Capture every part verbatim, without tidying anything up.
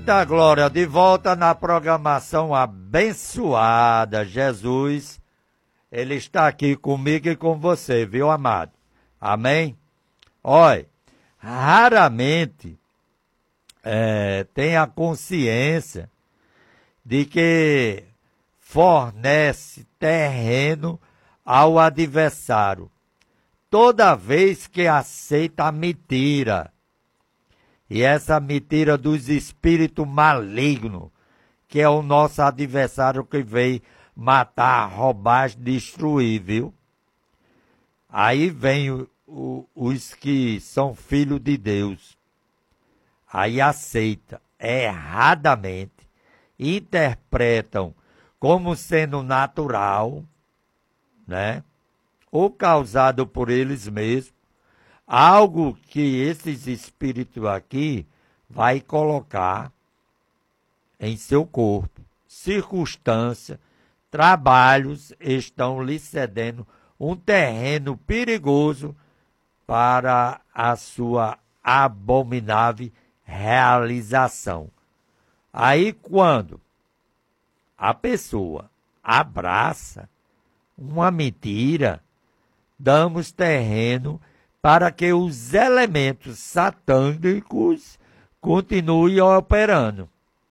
Da glória, de volta na programação abençoada. Jesus, Ele está aqui comigo e com você, viu, amado? Amém? Olha, raramente é, tem a consciência de que fornece terreno ao adversário toda vez que aceita a mentira. E essa mentira dos espíritos malignos, que é o nosso adversário que veio matar, roubar, destruir, viu? Aí vem o, o, os que são filhos de Deus. Aí aceita erradamente, interpretam como sendo natural, né? Ou causado por eles mesmos. Algo que esses espíritos aqui vai colocar em seu corpo. Circunstâncias, trabalhos estão lhe cedendo um terreno perigoso para a sua abominável realização. Aí quando a pessoa abraça uma mentira, damos terreno para que os elementos satânicos continuem operando.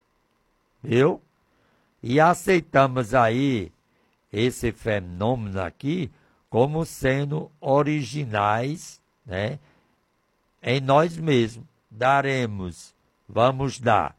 Viu? E aceitamos aí esse fenômeno aqui como sendo originais, né, em nós mesmos. Daremos, vamos dar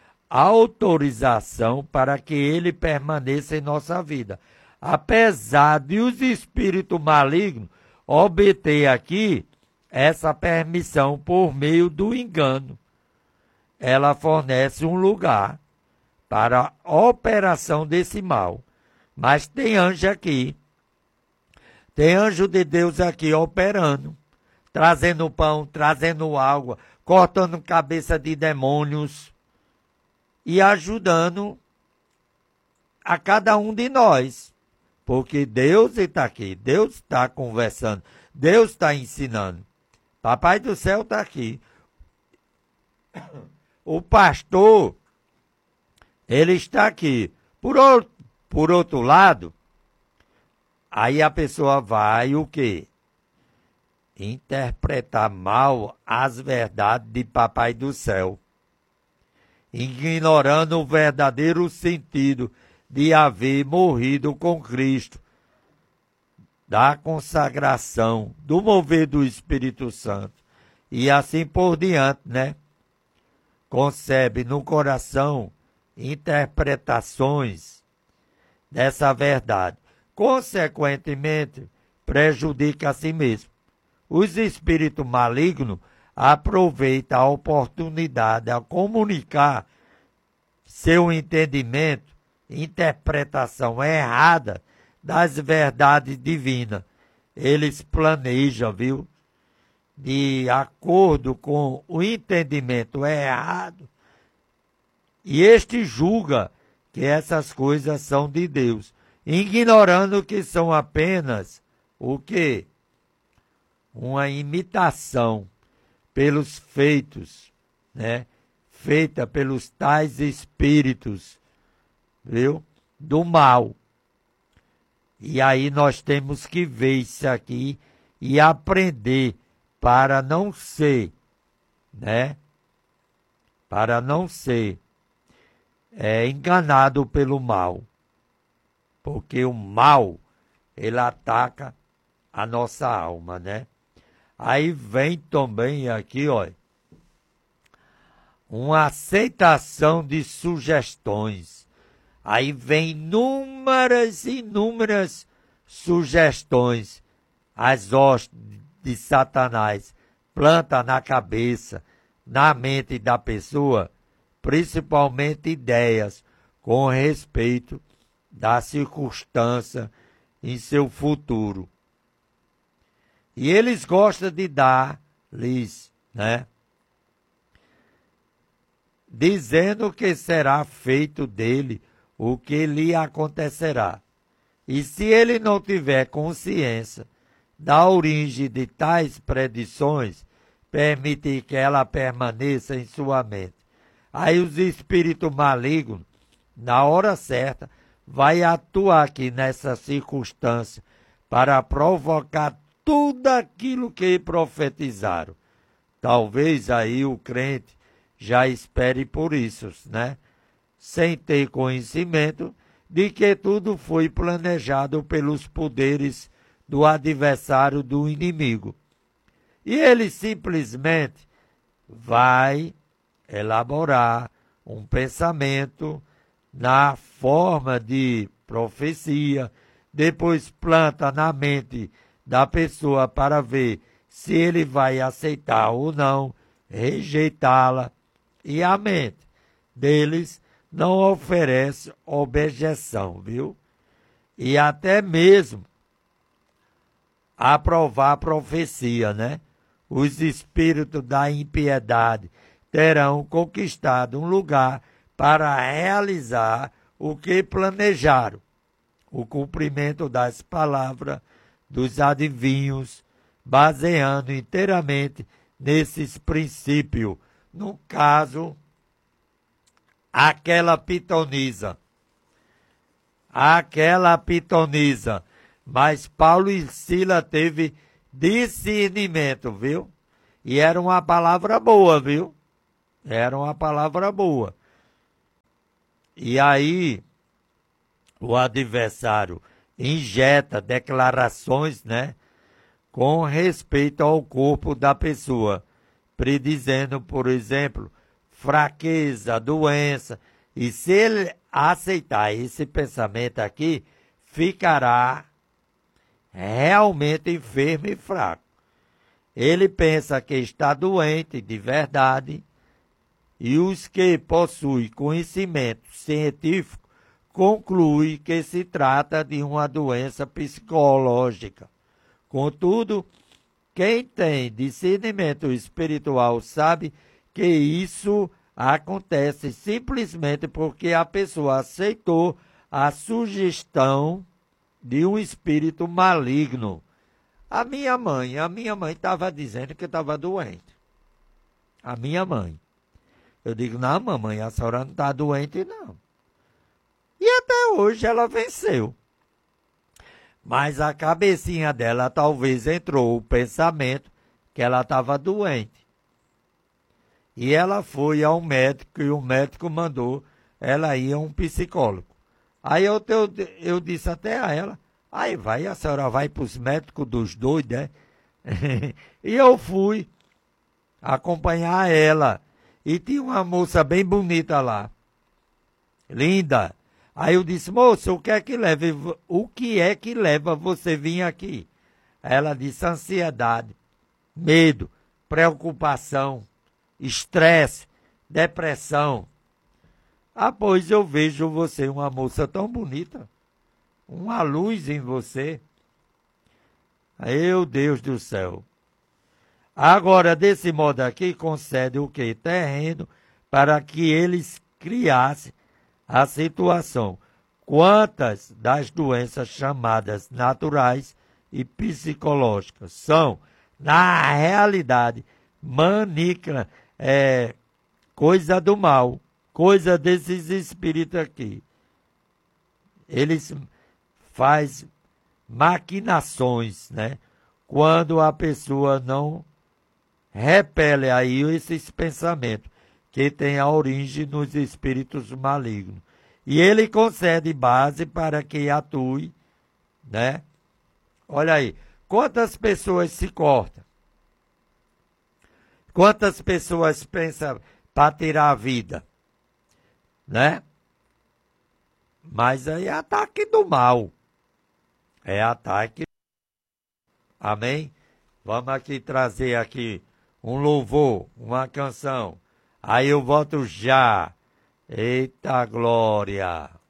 autorização para que ele permaneça em nossa vida. Apesar de os espíritos malignos obter aqui essa permissão por meio do engano. Ela fornece um lugar para a operação desse mal. Mas tem anjo aqui, tem anjo de Deus aqui operando, trazendo pão, trazendo água, cortando cabeça de demônios e ajudando a cada um de nós. Porque Deus está aqui, Deus está conversando, Deus está ensinando. Papai do céu está aqui. O pastor, ele está aqui. Por outro, por outro lado, aí a pessoa vai o quê? Interpretar mal as verdades de Papai do céu, ignorando o verdadeiro sentido de haver morrido com Cristo, da consagração, do mover do Espírito Santo, e assim por diante, né? Concebe no coração interpretações dessa verdade. Consequentemente, prejudica a si mesmo. Os espíritos malignos aproveitam a oportunidade a comunicar seu entendimento, interpretação errada das verdades divinas. Eles planejam, viu? De acordo com o entendimento errado. E este julga que essas coisas são de Deus, ignorando que são apenas o quê? Uma imitação pelos feitos, né? Feita pelos tais espíritos, viu? Do mal. E aí nós temos que ver isso aqui e aprender para não ser, né? Para não ser é, enganado pelo mal. Porque o mal, ele ataca a nossa alma, né? Aí vem também aqui, olha, uma aceitação de sugestões. Aí vem inúmeras, inúmeras sugestões. As hostes de Satanás planta na cabeça, na mente da pessoa, principalmente ideias com respeito da circunstância em seu futuro. E eles gostam de dar-lhes, né? Dizendo que será feito dele o que lhe acontecerá. E se ele não tiver consciência da origem de tais predições, permite que ela permaneça em sua mente. Aí os espíritos malignos, na hora certa, vai atuar aqui nessa circunstância para provocar tudo aquilo que profetizaram. Talvez aí o crente já espere por isso, né? Sem ter conhecimento de que tudo foi planejado pelos poderes do adversário, do inimigo. E ele simplesmente vai elaborar um pensamento na forma de profecia, depois planta na mente da pessoa para ver se ele vai aceitar ou não, rejeitá-la, e a mente deles não oferece objeção, viu? E até mesmo aprovar a profecia, né? Os espíritos da impiedade terão conquistado um lugar para realizar o que planejaram, o cumprimento das palavras dos adivinhos, baseando inteiramente nesses princípios. No caso, aquela pitonisa, aquela pitonisa, mas Paulo e Sila teve discernimento, viu? E era uma palavra boa, viu? Era uma palavra boa. E aí, o adversário injeta declarações, né, com respeito ao corpo da pessoa, predizendo, por exemplo, fraqueza, doença. E se ele aceitar esse pensamento aqui, ficará realmente enfermo e fraco. Ele pensa que está doente de verdade, e os que possuem conhecimento científico concluem que se trata de uma doença psicológica. Contudo, quem tem discernimento espiritual sabe que isso acontece simplesmente porque a pessoa aceitou a sugestão de um espírito maligno. A minha mãe, a minha mãe estava dizendo que estava doente. A minha mãe. Eu digo, não, mamãe, a senhora não está doente, não. E até hoje ela venceu. Mas a cabecinha dela talvez entrou o pensamento que ela estava doente. E ela foi ao médico e o médico mandou ela ir a um psicólogo. Aí eu, eu, eu disse até a ela, aí vai, a senhora vai para os médicos dos doidos, né? E eu fui acompanhar ela. E tinha uma moça bem bonita lá. Linda. Aí eu disse, moça, o que é que leva, o que é que leva você vir aqui? Ela disse, ansiedade, medo, preocupação, estresse, depressão. Ah, pois eu vejo você uma moça tão bonita. Uma luz em você. Meu Deus do céu. Agora, desse modo aqui, concede o quê? Terreno para que eles criassem a situação. Quantas das doenças chamadas naturais e psicológicas são, na realidade, maníacas, é, coisa do mal, coisa desses espíritos aqui. Eles fazem maquinações, né? Quando a pessoa não repele aí esses pensamentos que têm a origem nos espíritos malignos. E ele concede base para que atue, né? Olha aí, quantas pessoas se cortam? Quantas pessoas pensam para tirar a vida? Né? Mas aí é ataque do mal. É ataque. Amém? Vamos aqui trazer aqui um louvor, uma canção. Aí eu volto já. Eita glória!